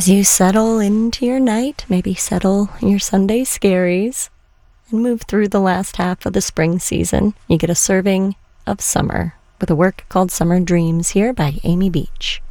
As you settle into your night, maybe settle your Sunday scaries, and move through the last half of the spring season, you get a serving of summer with a work called Summer Dreams here by Amy Beach.